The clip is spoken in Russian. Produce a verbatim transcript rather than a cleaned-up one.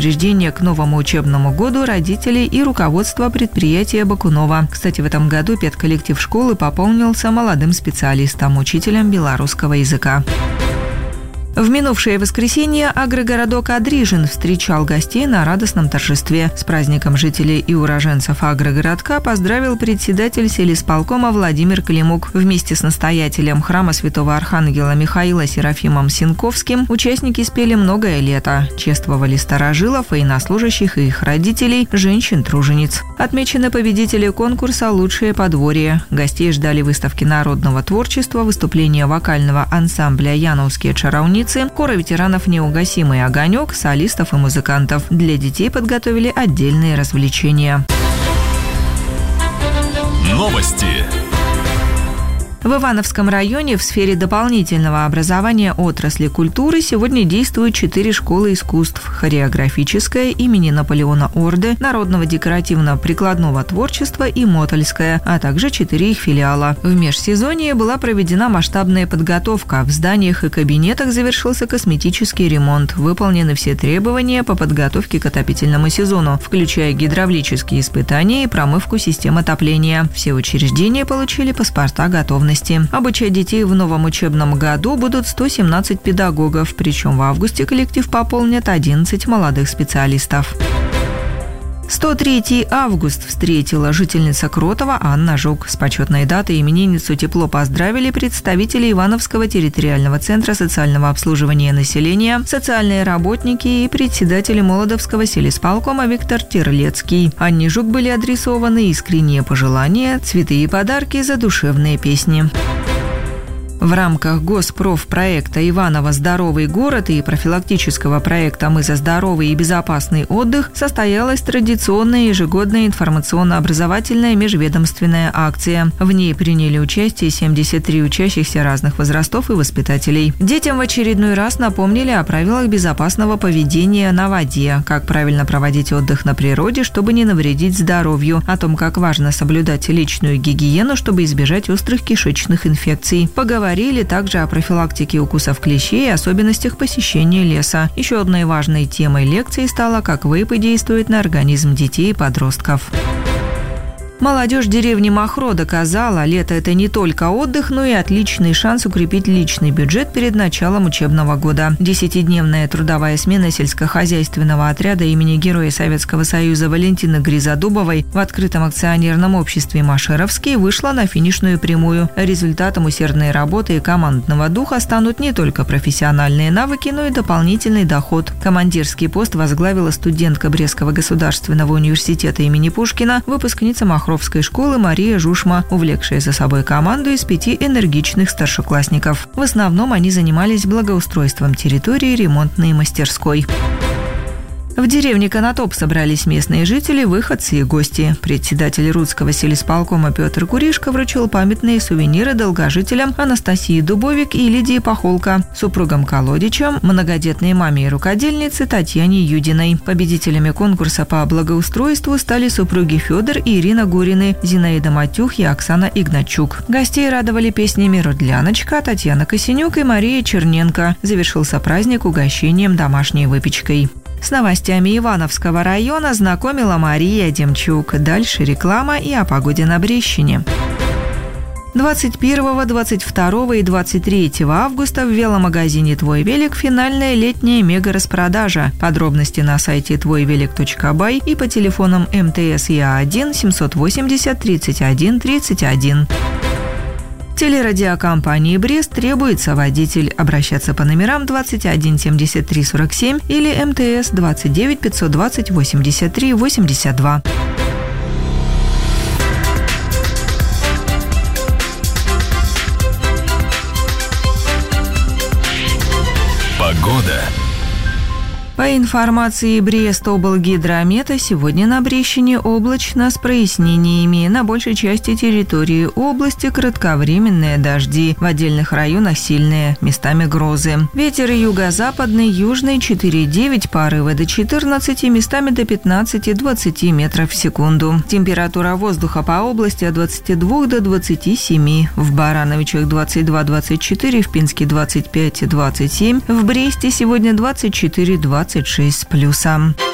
учреждения к новому учебному году родители и руководство предприятия Бакунова. Кстати, в этом году педколлектив школы пополнился молодым специалистом, учителем белорусского языка. В минувшее воскресенье агрогородок Адрижин встречал гостей на радостном торжестве. С праздником жителей и уроженцев агрогородка поздравил председатель сельисполкома Владимир Климук. Вместе с настоятелем храма святого Архангела Михаила Серафимом Синковским участники спели «Многое лето». Чествовали старожилов, военнослужащих и их родителей, женщин-тружениц. Отмечены победители конкурса «Лучшее подворье». Гостей ждали выставки народного творчества, выступления вокального ансамбля «Яновские чаровницы», хора ветеранов «Неугасимый огонек», солистов и музыкантов. Для детей подготовили отдельные развлечения. Новости. В Ивановском районе в сфере дополнительного образования отрасли культуры сегодня действуют четыре школы искусств: хореографическая имени Наполеона Орды, народного декоративно-прикладного творчества и Мотольская, а также четыре их филиала. В межсезонье была проведена масштабная подготовка. В зданиях и кабинетах завершился косметический ремонт. Выполнены все требования по подготовке к отопительному сезону, включая гидравлические испытания и промывку систем отопления. Все учреждения получили паспорта готовности. Обучать детей в новом учебном году будут сто семнадцать педагогов, причем в августе коллектив пополнит одиннадцать молодых специалистов. сто третий август встретила жительница Кротова Анна Жук. С почетной датой именинницу тепло поздравили представители Ивановского территориального центра социального обслуживания населения, социальные работники и председатели Молодовского сельисполкома Виктор Терлецкий. Анне Жук были адресованы искренние пожелания, цветы и подарки, задушевные песни. В рамках госпрофпроекта «Иваново. Здоровый город» и профилактического проекта «Мы за здоровый и безопасный отдых» состоялась традиционная ежегодная информационно-образовательная межведомственная акция. В ней приняли участие семьдесят три учащихся разных возрастов и воспитателей. Детям в очередной раз напомнили о правилах безопасного поведения на воде, как правильно проводить отдых на природе, чтобы не навредить здоровью, о том, как важно соблюдать личную гигиену, чтобы избежать острых кишечных инфекций. Поговорили Говорили также о профилактике укусов клещей и особенностях посещения леса. Еще одной важной темой лекции стало, как вейпы действуют на организм детей и подростков. Молодежь деревни Махро доказала, лето – это не только отдых, но и отличный шанс укрепить личный бюджет перед началом учебного года. Десятидневная трудовая смена сельскохозяйственного отряда имени Героя Советского Союза Валентины Гризодубовой в открытом акционерном обществе «Машеровский» вышла на финишную прямую. Результатом усердной работы и командного духа станут не только профессиональные навыки, но и дополнительный доход. Командирский пост возглавила студентка Брестского государственного университета имени Пушкина, выпускница Махро Махровской школы Мария Жушма, увлекшая за собой команду из пяти энергичных старшеклассников. В основном они занимались благоустройством территории ремонтной мастерской. В деревне Конотоп собрались местные жители, выходцы и гости. Председатель Рудского сельисполкома Петр Куришко вручил памятные сувениры долгожителям Анастасии Дубовик и Лидии Пахолко, супругам Колодичам, многодетной маме и рукодельнице Татьяне Юдиной. Победителями конкурса по благоустройству стали супруги Федор и Ирина Гурины, Зинаида Матюх и Оксана Игначук. Гостей радовали песнями «Рудляночка», Татьяна Косенюк и Мария Черненко. Завершился праздник угощением домашней выпечкой. С новостями Ивановского района знакомила Мария Демчук. Дальше реклама и о погоде на Брещине. двадцать первого, двадцать второго и двадцать третьего августа в веломагазине «Твой велик» финальная летняя мега-распродажа. Подробности на сайте твой велик точка бай и по телефонам эм тэ эс я один семьсот восемьдесят тридцать один тридцать один. Телерадиокомпании «Брест» требуется водитель. Обращаться по номерам двадцать один семьдесят три сорок семь или эм тэ эс двадцать девять пятьсот двадцать восемьдесят три восемьдесят два. Погода. По информации Брест-облгидромета, сегодня на Брещине облачно с прояснениями. На большей части территории области кратковременные дожди. В отдельных районах сильные, местами грозы. Ветер юго-западный, южный четыре девять, порывы до четырнадцати, местами до пятнадцати-двадцати метров в секунду. Температура воздуха по области от двадцати двух до двадцати семи. В Барановичах двадцать два двадцать четыре, в Пинске двадцать пять двадцать семь, в Бресте сегодня двадцать четыре двадцать шесть с плюсом.